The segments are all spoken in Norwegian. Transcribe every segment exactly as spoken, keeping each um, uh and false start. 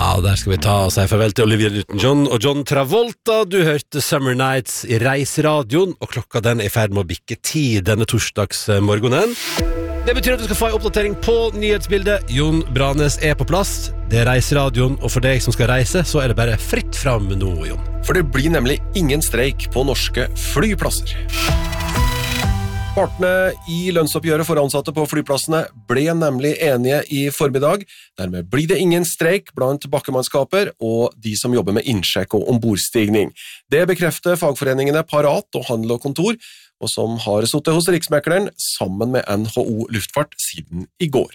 Ja, der skal vi ta og si farvel til Olivia Newton-John og John Travolta. Du hørte Summer Nights i Reiseradioen, og klokka den er i ferd med å bikke ti denne torsdagsmorgenen. Det betyr at du skal få en oppdatering på nyhetsbildet. Jon Branes er på plass. Det er Reiseradioen, og for deg som skal reise, så er det bare fritt fram nå, Jon. For det blir nemlig ingen streik på norske flyplasser. Partene i lønnsoppgjøret for ansatte på flyplassene ble nemlig enige i formiddag. Dermed blir det ingen streik blant bakkemannskaper og de som jobber med innsjekk og ombordstigning. Det bekrefter fagforeningene Parat og Handel og Kontor, og som har sittet hos Riksmekleren sammen med N H O Luftfart siden i går.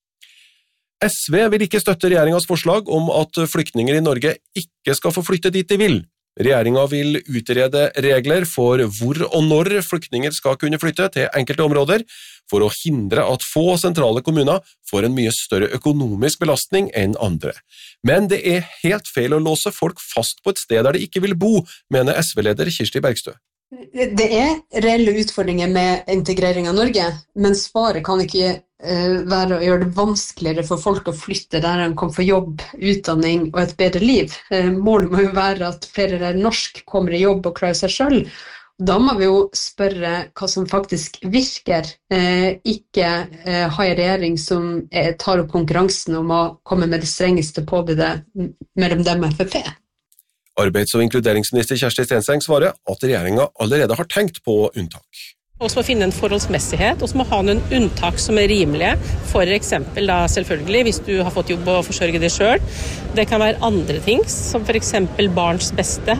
S V vil ikke støtte regjeringens forslag om at flyktninger i Norge ikke skal få flytte dit de vil. Regjeringen vil utrede regler for hvor og når flyktninger skal kunne flytte til enkelte områder, for å hindre at få sentrale kommuner får en mye større økonomisk belastning enn andre. Men det er helt feil å låse folk fast på et sted der de ikke vil bo, mener S V-leder Kirsti Bergstø. Det er reelle utfordringer med integrering av Norge, men svaret kan ikke uh, være å gjøre det vanskeligere for folk å flytte der de kan få jobb, utdanning og et bedre liv. Uh, målet må jo være at flere der norsk kommer i jobb og klarer seg selv. Da må vi jo spørre hva som faktisk virker, uh, ikke uh, ha en regjering som uh, tar opp konkurransen om å komme med det strengeste påbudet mellom dem og F F P. Arbeids- og inkluderingsminister Kjersti Stenseng svarer at regjeringen allerede har tenkt på unntak. Og så må finne en forholdsmessighet, og så må ha noen unntak som er rimelige. For eksempel da selvfølgelig, hvis du har fått jobb og forsørge deg selv. Det kan være andre ting, som for eksempel barns beste.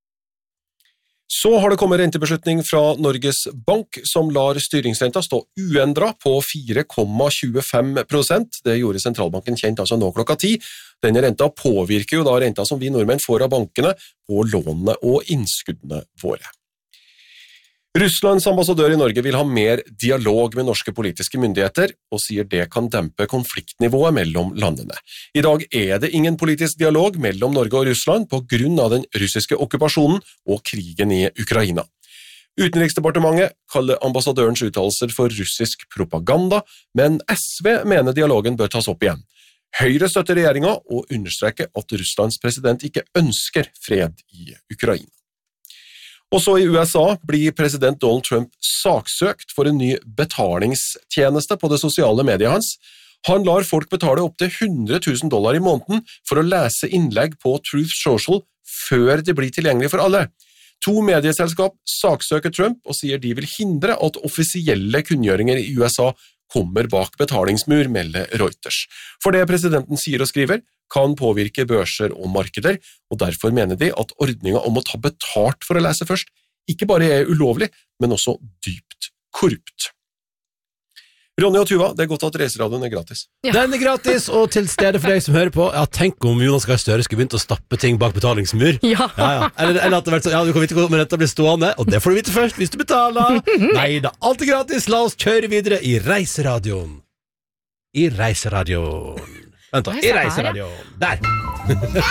Så har det kommet rentebeslutning fra Norges Bank, som lar styringsrenta stå uendret på fire komma tjuefem prosent. Det gjorde sentralbanken kjent altså nå klokka ti. Denne renta påvirker jo da renta som vi nordmenn får av bankene på lånene og innskuddene våre. Russlands ambassadør i Norge vil ha mer dialog med norske politiske myndigheter, og sier det kan dempe konfliktnivået mellom landene. I dag er det ingen politisk dialog mellom Norge og Russland på grunn av den russiske okkupasjonen og krigen i Ukraina. Utenriksdepartementet kaller ambassadørens uttalelser for russisk propaganda, men S V mener dialogen bør tas opp igjen. Høyre støtter regjeringen og understreker at Russlands president ikke ønsker fred i Ukraina. Også i U S A blir president Donald Trump saksøkt for en ny betalingstjeneste på det sosiale mediet hans. Han lar folk betale opp til hundre tusen dollar i måneden for å lese innlegg på Truth Social før det blir tilgjengelig for alle. To medieselskap saksøker Trump og sier de vil hindre at offisielle kunngjøringer i U S A kommer bak betalingsmur, melder Reuters. For det presidenten sier og skriver, kan påvirke børser og markeder, og derfor mener de at ordningen om å ta betalt for å lese først ikke bare er ulovlig, men også dypt korrupt. Ronny og Tuva, det er godt at reiseradioen er gratis. Ja. Den er gratis, og til stede for deg som hører på. Ja, tenk om Jonas Gahr Støre skulle begynt å stappe ting bak betalingsmur. Ja. Ja, ja. Eller, eller at det vært så, ja, du kan vite hvordan dette blir stående, og det får du vite først hvis du betaler. Neida, alt er gratis. La oss kjøre videre i reiseradioen. I reiseradioen. Vent da, i reiseradioen. Der.